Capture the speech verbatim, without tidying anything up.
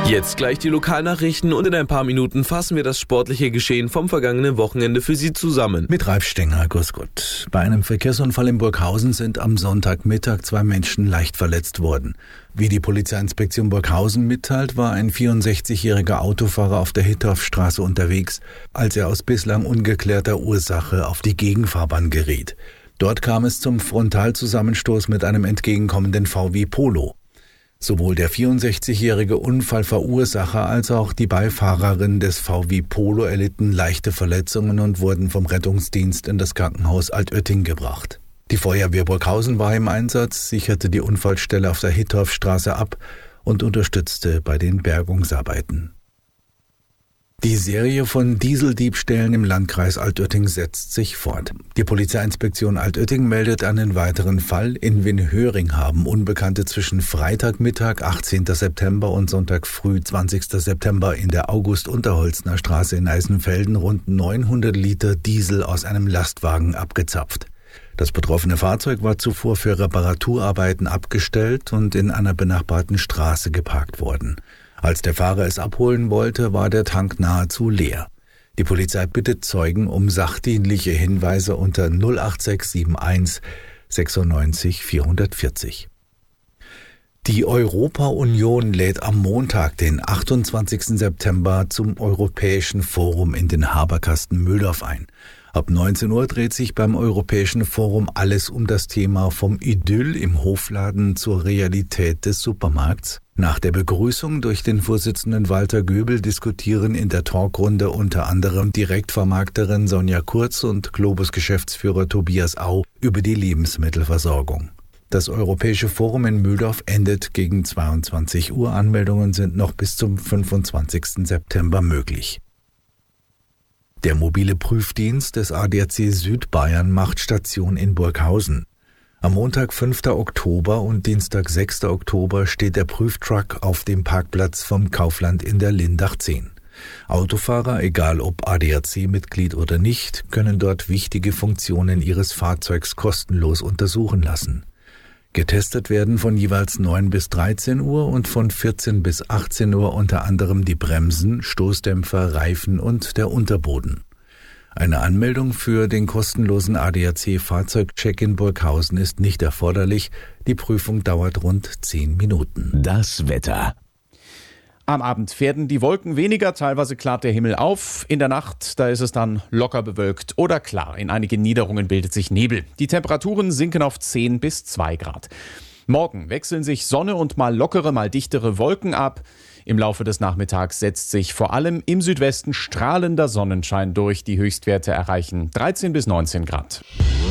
Jetzt gleich die Lokalnachrichten und in ein paar Minuten fassen wir das sportliche Geschehen vom vergangenen Wochenende für Sie zusammen. Mit Ralf Stenger, grüß Gott. Bei einem Verkehrsunfall in Burghausen sind am Sonntagmittag zwei Menschen leicht verletzt worden. Wie die Polizeiinspektion Burghausen mitteilt, war ein vierundsechzigjähriger Autofahrer auf der Hittorfstraße unterwegs, als er aus bislang ungeklärter Ursache auf die Gegenfahrbahn geriet. Dort kam es zum Frontalzusammenstoß mit einem entgegenkommenden V W Polo. Sowohl der vierundsechzigjährige Unfallverursacher als auch die Beifahrerin des V W Polo erlitten leichte Verletzungen und wurden vom Rettungsdienst in das Krankenhaus Altötting gebracht. Die Feuerwehr Burghausen war im Einsatz, sicherte die Unfallstelle auf der Hittorfstraße ab und unterstützte bei den Bergungsarbeiten. Die Serie von Dieseldiebstählen im Landkreis Altötting setzt sich fort. Die Polizeiinspektion Altötting meldet einen weiteren Fall. In Winhöring haben Unbekannte zwischen Freitagmittag, achtzehnten September und Sonntag früh, zwanzigsten September in der August-Unterholzner Straße in Eisenfelden rund neunhundert Liter Diesel aus einem Lastwagen abgezapft. Das betroffene Fahrzeug war zuvor für Reparaturarbeiten abgestellt und in einer benachbarten Straße geparkt worden. Als der Fahrer es abholen wollte, war der Tank nahezu leer. Die Polizei bittet Zeugen um sachdienliche Hinweise unter null acht sechs sieben eins sechsundneunzig vierhundertvierzig. Die Europa-Union lädt am Montag, den achtundzwanzigsten September, zum Europäischen Forum in den Haberkasten Mühldorf ein. Ab neunzehn Uhr dreht sich beim Europäischen Forum alles um das Thema vom Idyll im Hofladen zur Realität des Supermarkts. Nach der Begrüßung durch den Vorsitzenden Walter Göbel diskutieren in der Talkrunde unter anderem Direktvermarkterin Sonja Kurz und Globus-Geschäftsführer Tobias Au über die Lebensmittelversorgung. Das Europäische Forum in Mühldorf endet gegen zweiundzwanzig Uhr. Anmeldungen sind noch bis zum fünfundzwanzigsten September möglich. Der mobile Prüfdienst des A D A C Südbayern macht Station in Burghausen. Am Montag, fünften Oktober und Dienstag, sechsten Oktober steht der Prüftruck auf dem Parkplatz vom Kaufland in der Lindach zehn. Autofahrer, egal ob A D A C-Mitglied oder nicht, können dort wichtige Funktionen ihres Fahrzeugs kostenlos untersuchen lassen. Getestet werden von jeweils neun bis dreizehn Uhr und von vierzehn bis achtzehn Uhr unter anderem die Bremsen, Stoßdämpfer, Reifen und der Unterboden. Eine Anmeldung für den kostenlosen A D A C-Fahrzeugcheck in Burghausen ist nicht erforderlich. Die Prüfung dauert rund zehn Minuten. Das Wetter. Am Abend werden die Wolken weniger, teilweise klart der Himmel auf. In der Nacht, da ist es dann locker bewölkt oder klar. In einigen Niederungen bildet sich Nebel. Die Temperaturen sinken auf zehn bis zwei Grad. Morgen wechseln sich Sonne und mal lockere, mal dichtere Wolken ab. Im Laufe des Nachmittags setzt sich vor allem im Südwesten strahlender Sonnenschein durch. Die Höchstwerte erreichen dreizehn bis neunzehn Grad.